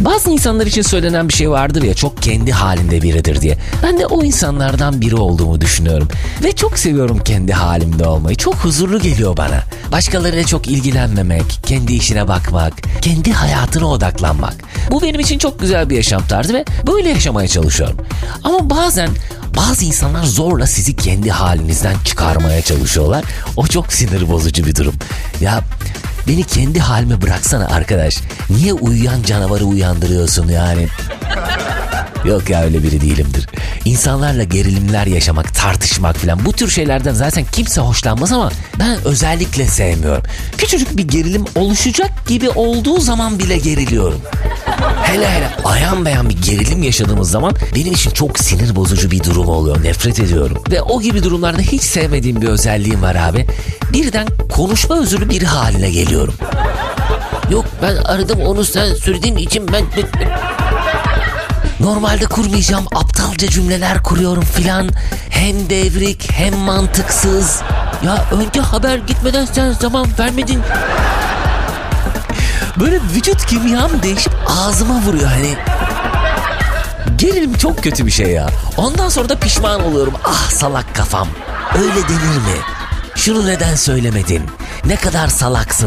Bazı insanlar için söylenen bir şey vardır ya, çok kendi halinde biridir diye. Ben de o insanlardan biri olduğumu düşünüyorum. Ve çok seviyorum kendi halimde olmayı. Çok huzurlu geliyor bana. Başkalarıyla çok ilgilenmemek, kendi işine bakmak, kendi hayatına odaklanmak. Bu benim için çok güzel bir yaşam tarzı ve böyle yaşamaya çalışıyorum. Ama bazen bazı insanlar zorla sizi kendi halinizden çıkarmaya çalışıyorlar. O çok sinir bozucu bir durum. Ya beni kendi halime bıraksana arkadaş. Niye uyuyan canavarı uyandırıyorsun yani? Yok ya, öyle biri değilimdir. İnsanlarla gerilimler yaşamak, tartışmak falan, bu tür şeylerden zaten kimse hoşlanmaz ama ben özellikle sevmiyorum. Küçücük bir gerilim oluşacak gibi olduğu zaman bile geriliyorum. Hele ayan beyan bir gerilim yaşadığımız zaman benim için çok sinir bozucu bir durum oluyor. Nefret ediyorum. Ve o gibi durumlarda hiç sevmediğim bir özelliğim var abi. Birden konuşma özürlü biri haline geliyorum. Yok ben aradım onu, sen söylediğin için ben... Normalde kurmayacağım aptalca cümleler kuruyorum filan. Hem devrik hem mantıksız. Ya önce haber gitmeden sen zaman vermedin. Böyle vücut kimyam değişip ağzıma vuruyor hani. Gerilim çok kötü bir şey ya. Ondan sonra da pişman oluyorum. Ah salak kafam. Öyle denir mi? Şunu neden söylemedin? Ne kadar salaksın